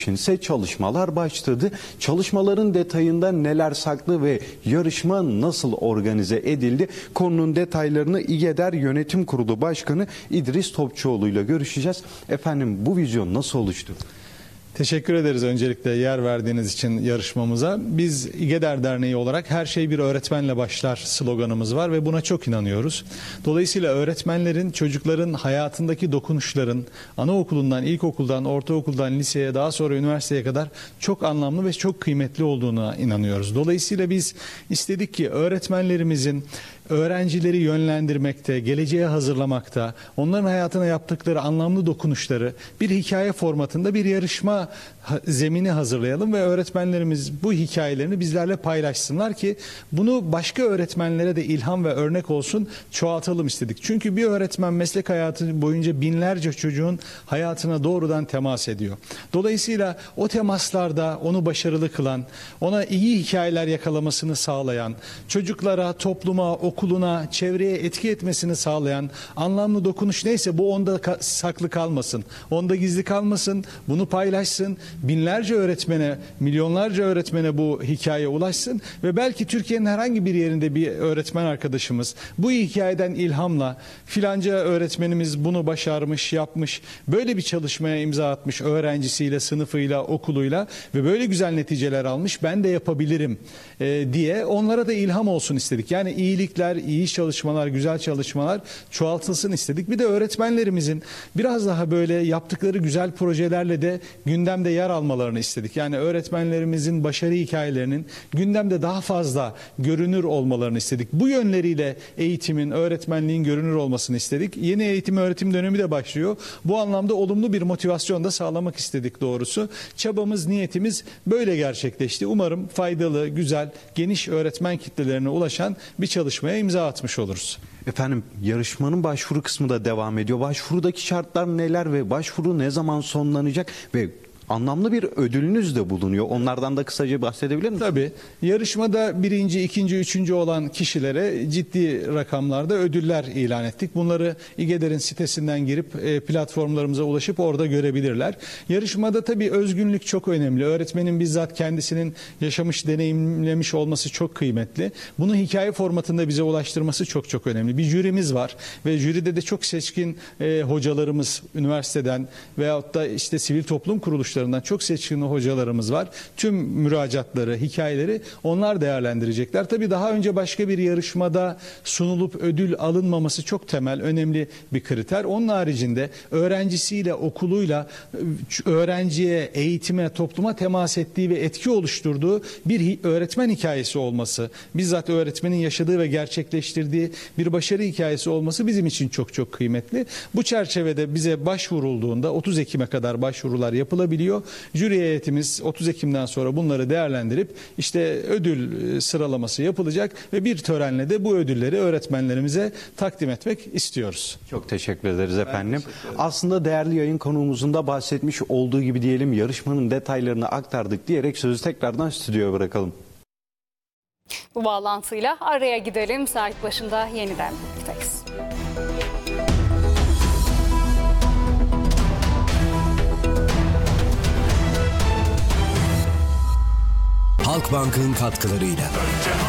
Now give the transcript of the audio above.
ise çalışmalar başladı. Çalışmaların detayında neler saklı ve yarışma nasıl organize edildi? Konunun detaylarını İGEDER Yönetim Kurulu Başkanı İdris Topçuoğlu ile görüşeceğiz. Efendim, bu vizyon nasıl oluştu? Teşekkür ederiz öncelikle yer verdiğiniz için yarışmamıza. Biz İGEDER Derneği olarak her şey bir öğretmenle başlar sloganımız var ve buna çok inanıyoruz. Dolayısıyla öğretmenlerin çocukların hayatındaki dokunuşların anaokulundan, ilkokuldan, ortaokuldan, liseye, daha sonra üniversiteye kadar çok anlamlı ve çok kıymetli olduğuna inanıyoruz. Dolayısıyla biz istedik ki öğretmenlerimizin öğrencileri yönlendirmekte, geleceğe hazırlamakta, onların hayatına yaptıkları anlamlı dokunuşları bir hikaye formatında bir yarışma zemini hazırlayalım ve öğretmenlerimiz bu hikayelerini bizlerle paylaşsınlar ki bunu başka öğretmenlere de ilham ve örnek olsun, çoğaltalım istedik. Çünkü bir öğretmen meslek hayatı boyunca binlerce çocuğun hayatına doğrudan temas ediyor. Dolayısıyla o temaslarda onu başarılı kılan, ona iyi hikayeler yakalamasını sağlayan, çocuklara, topluma, okuluna, çevreye etki etmesini sağlayan anlamlı dokunuş neyse bu onda saklı kalmasın, onda gizli kalmasın, bunu paylaşsın, binlerce öğretmene, milyonlarca öğretmene bu hikaye ulaşsın ve belki Türkiye'nin herhangi bir yerinde bir öğretmen arkadaşımız bu hikayeden ilhamla filanca öğretmenimiz bunu başarmış, yapmış, böyle bir çalışmaya imza atmış öğrencisiyle, sınıfıyla, okuluyla ve böyle güzel neticeler almış, ben de yapabilirim diye onlara da ilham olsun istedik. Yani iyilikler, iyi çalışmalar, güzel çalışmalar çoğaltılsın istedik. Bir de öğretmenlerimizin biraz daha böyle yaptıkları güzel projelerle de gündemde yer almalarını istedik. Yani öğretmenlerimizin başarı hikayelerinin gündemde daha fazla görünür olmalarını istedik. Bu yönleriyle eğitimin, öğretmenliğin görünür olmasını istedik. Yeni eğitim öğretim dönemi de başlıyor. Bu anlamda olumlu bir motivasyon da sağlamak istedik doğrusu. Çabamız, niyetimiz böyle gerçekleşti. Umarım faydalı, güzel, geniş öğretmen kitlelerine ulaşan bir çalışmaya imza atmış oluruz. Efendim, yarışmanın başvuru kısmı da devam ediyor. Başvurudaki şartlar neler ve başvuru ne zaman sonlanacak ve anlamlı bir ödülünüz de bulunuyor. Onlardan da kısaca bahsedebilir misiniz? Tabii. Yarışmada birinci, ikinci, üçüncü olan kişilere ciddi rakamlarda ödüller ilan ettik. Bunları İGEDER'in sitesinden girip platformlarımıza ulaşıp orada görebilirler. Yarışmada tabii özgünlük çok önemli. Öğretmenin bizzat kendisinin yaşamış, deneyimlemiş olması çok kıymetli. Bunu hikaye formatında bize ulaştırması çok çok önemli. Bir jürimiz var ve jüride de çok seçkin hocalarımız üniversiteden veyahut da işte sivil toplum kuruluşları çok seçkin hocalarımız var. Tüm müracaatları, hikayeleri onlar değerlendirecekler. Tabii daha önce başka bir yarışmada sunulup ödül alınmaması çok temel, önemli bir kriter. Onun haricinde öğrencisiyle, okuluyla öğrenciye, eğitime, topluma temas ettiği ve etki oluşturduğu bir öğretmen hikayesi olması, bizzat öğretmenin yaşadığı ve gerçekleştirdiği bir başarı hikayesi olması bizim için çok çok kıymetli. Bu çerçevede bize başvurulduğunda 30 Ekim'e kadar başvurular yapılabiliyor. Jüri heyetimiz 30 Ekim'den sonra bunları değerlendirip işte ödül sıralaması yapılacak ve bir törenle de bu ödülleri öğretmenlerimize takdim etmek istiyoruz. Çok teşekkür ederiz efendim. Aslında değerli yayın konuğumuzun da bahsetmiş olduğu gibi diyelim, yarışmanın detaylarını aktardık diyerek sözü tekrardan stüdyoya bırakalım. Bu bağlantıyla araya gidelim. Saat başında yeniden birlikteyiz. Halkbank'ın katkılarıyla.